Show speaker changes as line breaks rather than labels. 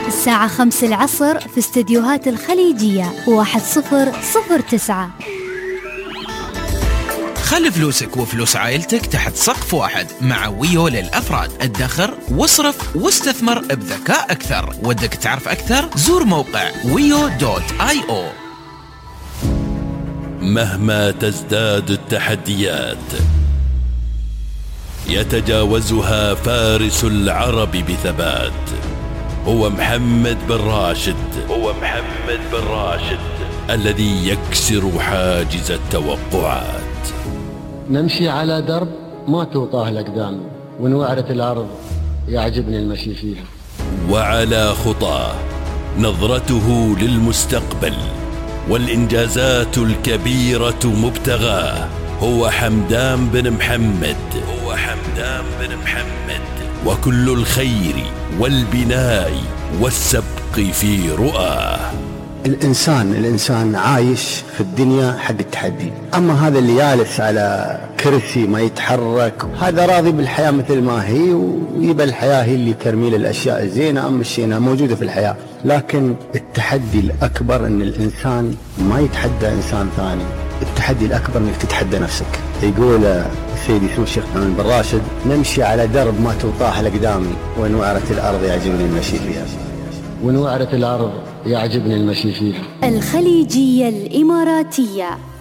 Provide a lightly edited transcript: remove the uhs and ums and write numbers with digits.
الساعة 5 العصر في استديوهات الخليجية 1009.
خلي فلوسك وفلوس عائلتك تحت سقف واحد مع ويو للأفراد. ادخر واصرف واستثمر بذكاء أكثر. ودك تعرف أكثر؟ زور موقع wio.io.
مهما تزداد التحديات يتجاوزها فارس العرب بثبات. هو محمد بن راشد الذي يكسر حاجز التوقعات.
نمشي على درب ما توطاه الأقدام، ونوعرة الأرض يعجبني المشي فيها.
وعلى خطاه نظرته للمستقبل والإنجازات الكبيرة مبتغاه. هو حمدان بن محمد وكل الخير والبناء والسبق في رؤاه.
الإنسان عايش في الدنيا حق التحدي. أما هذا اللي جالس على كرسي ما يتحرك هذا راضي بالحياة مثل ما هي، ويبقى الحياة هي اللي ترمي له الأشياء الزينة أما الشينة موجودة في الحياة. لكن التحدي الأكبر أن الإنسان ما يتحدى إنسان ثاني، التحدي الأكبر أنك تتحدى نفسك. يقول سيدي سمو الشيخ محمد بن راشد: نمشي على درب ما توطاه الأقدام، ونوعرة الأرض يعجبني المشي فيها.
ونوعرة الأرض يعجبني المشي فيها.
الخليجية الإماراتية